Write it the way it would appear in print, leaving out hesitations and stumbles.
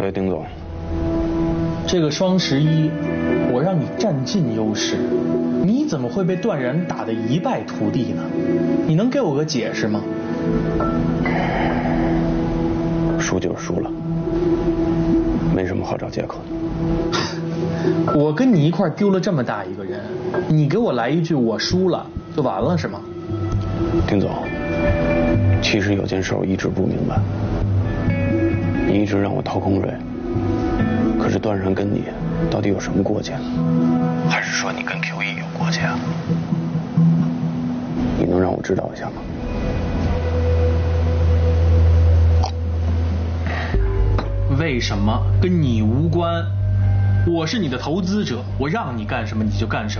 对，丁总， 这个双11，我让你占尽优势，你怎么会被段然打得一败涂地呢？你能给我个解释吗？ 输就是输了，没什么好找借口的。 我跟你一块丢了这么大一个人，你给我来一句我输了就完了是吗？ 丁总，其实有件事我一直不明白，你一直让我掏空瑞，可是段然跟你到底有什么过节？还是说你跟 QE 有过节啊？你能让我知道一下吗？ 为什么跟你无关？我是你的投资者，我让你干什么你就干什么。